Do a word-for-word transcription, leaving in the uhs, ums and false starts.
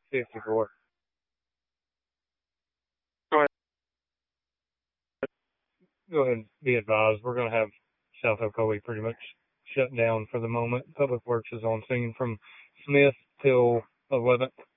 fifty-four. Go ahead. Go ahead and be advised. We're going to have South Ocoee pretty much shut down for the moment. Public Works is on scene from Smith till eleventh.